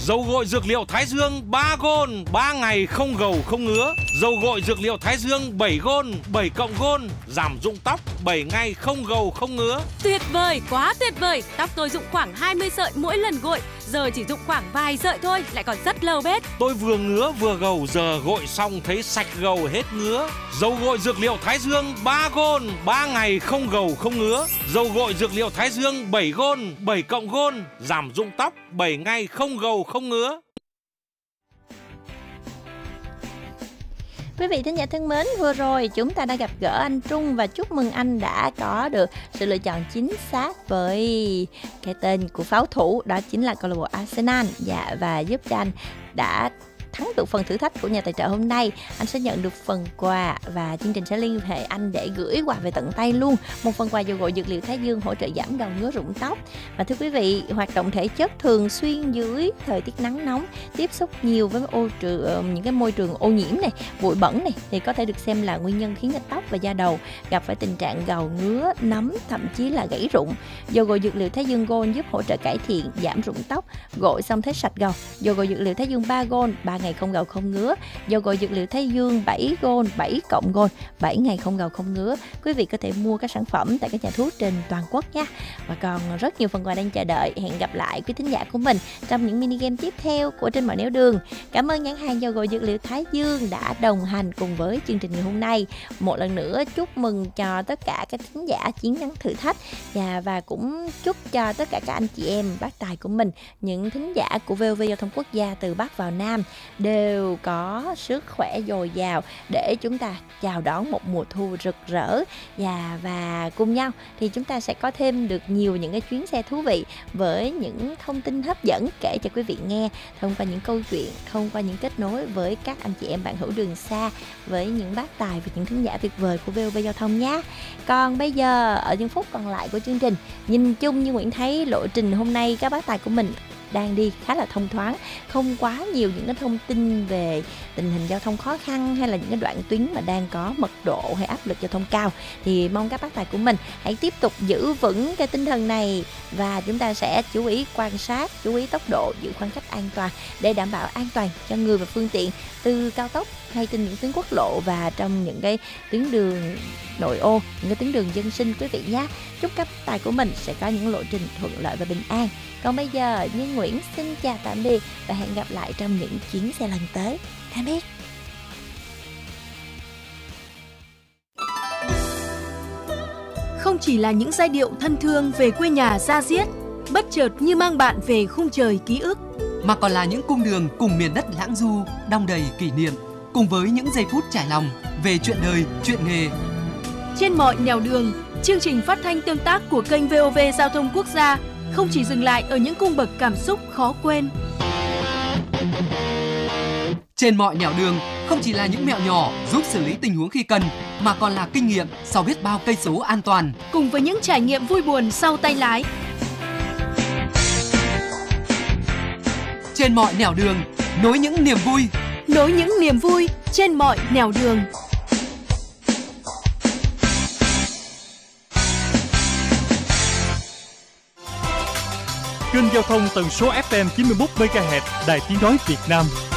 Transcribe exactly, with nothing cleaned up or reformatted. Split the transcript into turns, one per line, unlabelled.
Dầu gội dược liệu Thái Dương ba gôn, ba ngày không gầu không ngứa. Dầu gội dược liệu Thái Dương bảy gôn, bảy cộng gôn, giảm rụng tóc, bảy ngày không gầu không ngứa.
Tuyệt vời, quá tuyệt vời. Tóc tôi rụng khoảng hai mươi sợi mỗi lần gội, giờ chỉ rụng khoảng vài sợi thôi, lại còn rất lâu bết.
Tôi vừa ngứa vừa gầu, giờ gội xong thấy sạch gầu hết ngứa. Dầu gội dược liệu Thái Dương ba gôn, ba ngày không gầu không ngứa. Dầu gội dược liệu Thái Dương bảy gôn, bảy cộng gôn, giảm rụng tóc, bảy ngày không gầu không ngứa.
Quý vị thính giả thân mến, vừa rồi chúng ta đã gặp gỡ anh Trung và chúc mừng anh đã có được sự lựa chọn chính xác với cái tên của pháo thủ, đó chính là câu lạc bộ Arsenal. Dạ, và giúp cho anh đã thắng được phần thử thách của nhà tài trợ hôm nay. Anh sẽ nhận được phần quà và chương trình sẽ liên hệ anh để gửi quà về tận tay luôn. Một phần quà dầu gội dược liệu Thái Dương hỗ trợ giảm gầu ngứa rụng tóc. Và thưa quý vị, hoạt động thể chất thường xuyên dưới thời tiết nắng nóng, tiếp xúc nhiều với ô trường, những cái môi trường ô nhiễm này, bụi bẩn này thì có thể được xem là nguyên nhân khiến cho tóc và da đầu gặp phải tình trạng gầu ngứa, nấm, thậm chí là gãy rụng. Dầu gội dược liệu Thái Dương Gold giúp hỗ trợ cải thiện, giảm rụng tóc, gội xong thấy sạch gầu. Dầu gội dược liệu Thái Dương ba Gold, ba ngày không gầu không ngứa. Dầu gội dược liệu Thái Dương bảy Gold, bảy cộng Gold, bảy ngày không gầu không ngứa. Quý vị có thể mua các sản phẩm tại các nhà thuốc trên toàn quốc nha. Và còn rất nhiều phần quà đang chờ đợi. Hẹn gặp lại quý thính giả của mình trong những mini game tiếp theo của Trên Mọi Nẻo Đường. Cảm ơn nhãn hàng dầu gội dược liệu Thái Dương đã đồng hành cùng với chương trình ngày hôm nay. Một lần nữa chúc mừng cho tất cả các thính giả chiến thắng thử thách, và và cũng chúc cho tất cả các anh chị em bác tài của mình, những thính giả của vê o vê Giao thông Quốc gia từ Bắc vào Nam đều có sức khỏe dồi dào để chúng ta chào đón một mùa thu rực rỡ. Và, và cùng nhau thì chúng ta sẽ có thêm được nhiều những cái chuyến xe thú vị với những thông tin hấp dẫn kể cho quý vị nghe thông qua những câu chuyện, thông qua những kết nối với các anh chị em bạn hữu đường xa, với những bác tài và những thính giả tuyệt vời của vê o vê Giao thông nhé. Còn bây giờ ở những phút còn lại của chương trình, nhìn chung như Nguyễn thấy lộ trình hôm nay các bác tài của mình đang đi khá là thông thoáng, không quá nhiều những cái thông tin về tình hình giao thông khó khăn hay là những cái đoạn tuyến mà đang có mật độ hay áp lực giao thông cao. Thì mong các bác tài của mình hãy tiếp tục giữ vững cái tinh thần này, và chúng ta sẽ chú ý quan sát, chú ý tốc độ, giữ khoảng cách an toàn để đảm bảo an toàn cho người và phương tiện từ cao tốc hay trên những tuyến quốc lộ và trong những cái tuyến đường nội ô, những cái tuyến đường dân sinh quý vị nhé. Chúc các bác tài của mình sẽ có những lộ trình thuận lợi và bình an. Còn bây giờ Như Nguyễn xin chào tạm biệt và hẹn gặp lại trong những chuyến xe lần tới. Tạm biệt.
Không chỉ là những giai điệu thân thương về quê nhà da diết, bất chợt như mang bạn về khung trời ký ức,
mà còn là những cung đường cùng miền đất lãng du, đong đầy kỷ niệm, cùng với những giây phút trải lòng về chuyện đời, chuyện nghề.
Trên mọi nẻo đường, chương trình phát thanh tương tác của kênh vê o vê Giao thông Quốc gia không chỉ dừng lại ở những cung bậc cảm xúc khó quên.
Trên mọi nẻo đường không chỉ là những mẹo nhỏ giúp xử lý tình huống khi cần, mà còn là kinh nghiệm sau biết bao cây số an toàn,
cùng với những trải nghiệm vui buồn sau tay lái.
Trên mọi nẻo đường, nối những niềm vui,
nối những niềm vui trên mọi nẻo đường.
Kênh giao thông tần số ép em chín mươi mốt mê ga héc Đài Tiếng nói Việt Nam.